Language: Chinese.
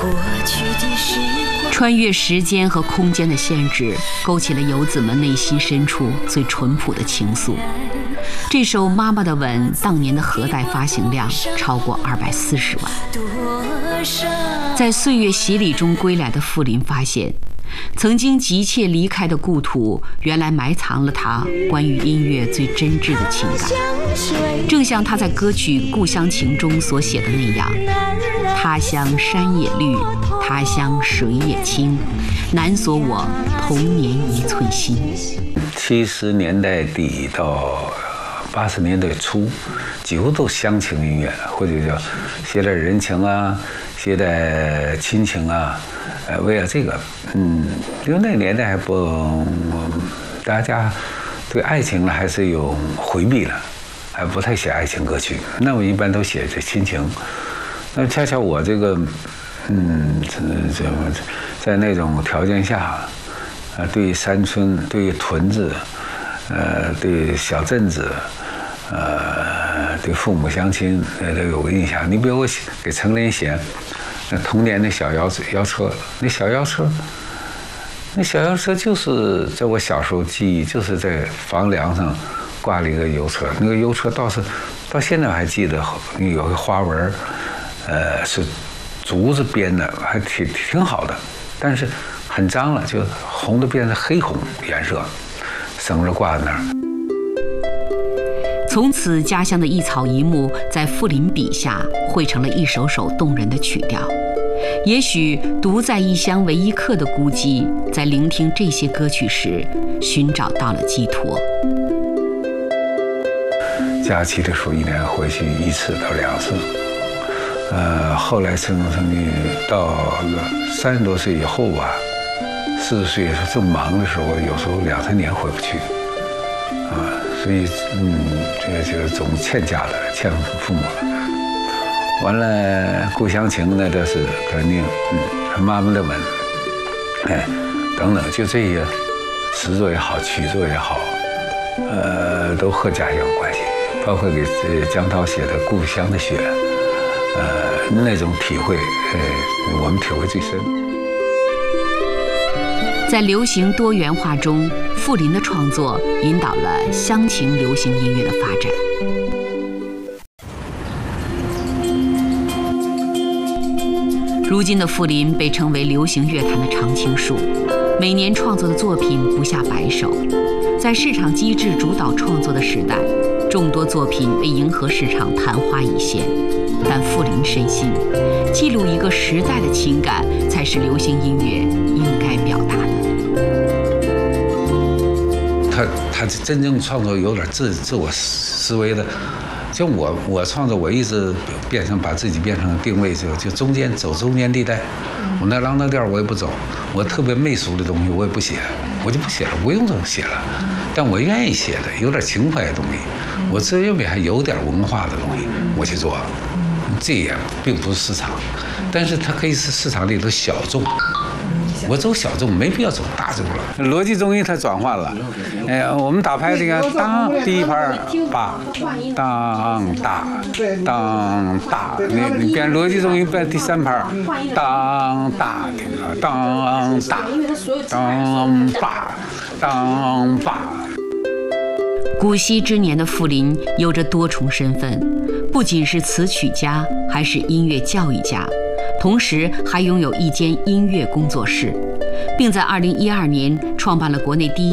穿越时间和空间的限制，勾起了游子们内心深处最淳朴的情愫。这首《妈妈的吻》当年的盒带发行量超过240万。在岁月洗礼中归来的傅林发现，曾经急切离开的故土，原来埋藏了他关于音乐最真挚的情感。正像他在歌曲《故乡情》中所写的那样：他乡山也绿，他乡水也清，难锁我童年一寸心。 70年代底到80年代初，几乎都乡情音乐，或者叫写点人情啊，写点亲情啊。为了这个，因为那个年代还不，大家对爱情呢还是有回避的，还不太写爱情歌曲。那我一般都写这亲情。那恰巧我这个，在那种条件下，对山村、对屯子，对小镇子，对父母乡亲，都有个印象。你比如我给成人写。那童年的小摇车，那小摇车就是在我小时候记忆，就是在房梁上挂了一个油车，那个油车到现在我还记得有个花纹，是竹子编的，还挺好的，但是很脏了，就红的变成黑红颜色，绳子挂在那儿。 从此，家乡的一草一木在傅林笔下汇成了一首首动人的曲调。也许独在异乡为异客的孤寂，在聆听这些歌曲时，寻找到了寄托。 假期的时候，1年回去1次到2次。后来成绩到了30多岁以后吧，40岁正忙的时候，有时候2、3年回不去。所以，这个总欠家的，欠父母的。完了，故乡情呢，这是肯定，妈妈的吻，等等，就这些词作也好，曲作也好，都和家乡有关系。包括给江涛写的《故乡的雪》，那种体会，我们体会最深。 在流行多元化中，傅林的创作引导了乡情流行音乐的发展。如今的傅林被称为流行乐坛的常青树，每年创作的作品不下100首。在市场机制主导创作的时代，众多作品为迎合市场昙花一现，但傅林深信，记录一个时代的情感才是流行音乐应该表达的。 他真正创作有点自我思维的，就我创作，我一直把自己变成定位就中间地带。我那啷当调我也不走，我特别媚俗的东西我也不写，我就不写了，不用这么写了。但我愿意写的有点情怀的东西，我自认为还有点文化的东西，我去做。这也并不是市场，但是它可以是市场里的小众。我走小众，没必要走大众了。逻辑中医它转换了，我们打拍这个当第一拍把当大当大，你变逻辑中医变第3拍当大当大当把当把。 古稀之年的傅林有着多重身份，不仅是词曲家，还是音乐教育家。同时还拥有一间音乐工作室，并在2012年创办了国内第一